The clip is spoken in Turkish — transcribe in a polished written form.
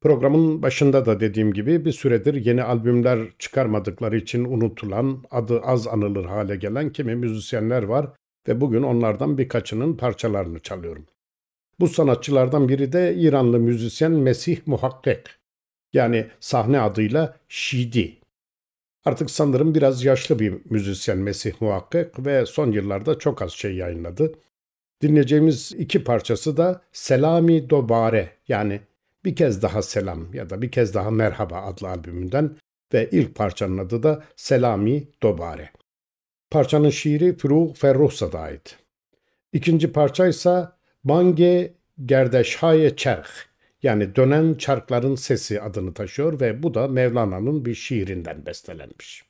Programın başında da dediğim gibi bir süredir yeni albümler çıkarmadıkları için unutulan, adı az anılır hale gelen kimi müzisyenler var ve bugün onlardan birkaçının parçalarını çalıyorum. Bu sanatçılardan biri de İranlı müzisyen Mesih Muhakkek, yani sahne adıyla Şidi. Artık sanırım biraz yaşlı bir müzisyen Mesih Muhakkek ve son yıllarda çok az şey yayınladı. Dinleyeceğimiz iki parçası da Selami Dobare, yani bir kez daha selam ya da bir kez daha merhaba adlı albümünden ve ilk parçanın adı da Selami Dobare. Parçanın şiiri Furugh Ferruhzada'ya ait. İkinci parça ise Bange Gerdeşhaye Çerh, yani dönen çarkların sesi adını taşıyor ve bu da Mevlana'nın bir şiirinden bestelenmiş.